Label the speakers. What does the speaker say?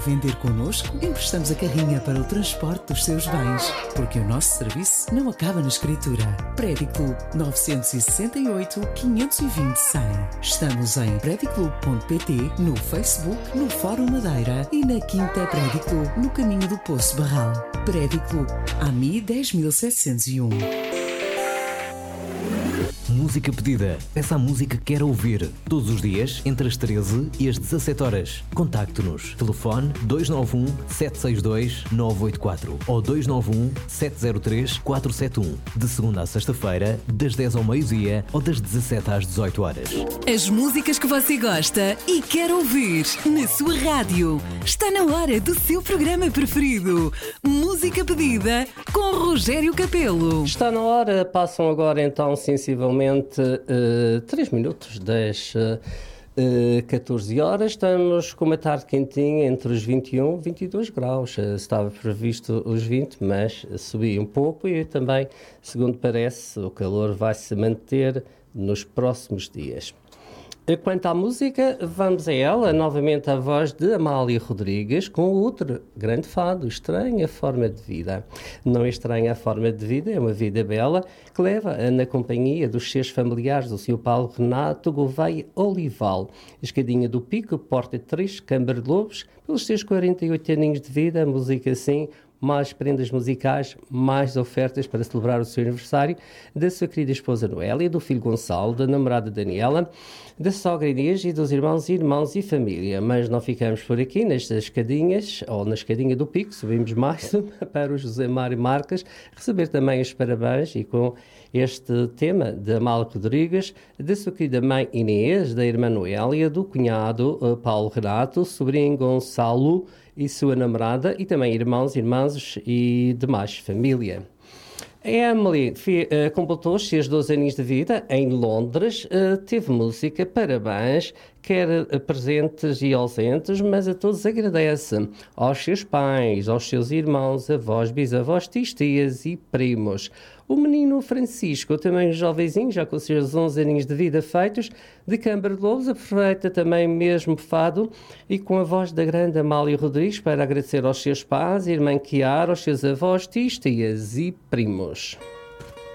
Speaker 1: vender connosco? Emprestamos a carrinha para o transporte dos seus bens, porque o nosso serviço não acaba na escritura. Prediclub 968 520 100. Estamos em prediclub.pt, no Facebook, no Fórum Madeira e na Quinta Prediclub, no caminho do Poço Barral. Prediclub, AMI 10701.
Speaker 2: Música pedida. Peça a música que quer ouvir. Todos os dias, entre as 13 e as 17 horas. Contacte-nos. Telefone 291 762 984 ou 291 703 471. De segunda à sexta-feira, das 10 ao meio-dia ou das 17 às 18 horas.
Speaker 3: As músicas que você gosta e quer ouvir na sua rádio. Está na hora do seu programa preferido. Música pedida com Rogério Capelo.
Speaker 4: Está na hora. Passam agora então sensivelmente 3 minutos das 14 horas. Estamos com uma tarde quentinha entre os 21 e 22 graus. Estava previsto os 20, mas subi um pouco e também, segundo parece, o calor vai se manter nos próximos dias. Quanto à música, vamos a ela, novamente a voz de Amália Rodrigues, com outro grande fado, Estranha Forma de Vida. Não é estranha a forma de vida, é uma vida bela, que leva na companhia dos seus familiares, o Sr. Paulo Renato Gouveia Olival, Escadinha do Pico, Porta 3, Câmara de Lobos, pelos seus 48 aninhos de vida, a música assim, mais prendas musicais, mais ofertas para celebrar o seu aniversário, da sua querida esposa Noélia, do filho Gonçalo, da namorada Daniela, da sogra Inês e dos irmãos e família. Mas não ficamos por aqui, nestas escadinhas, ou na escadinha do Pico, subimos mais para o José Mário Marques, receber também os parabéns e com este tema de Amália Rodrigues, da sua querida mãe Inês, da irmã Noélia, do cunhado Paulo Renato, sobrinho Gonçalo e sua namorada, e também irmãos, irmãs e demais família. A Emily completou os seus 12 anos de vida em Londres, teve música, parabéns, quer presentes e ausentes, mas a todos agradece, aos seus pais, aos seus irmãos, avós, bisavós, tias e primos. O menino Francisco, também jovenzinho, já com os seus 11 aninhos de vida feitos, de Câmara de Lobos, aproveita também mesmo fado e com a voz da grande Amália Rodrigues para agradecer aos seus pais, irmã Chiara, aos seus avós, tias e primos.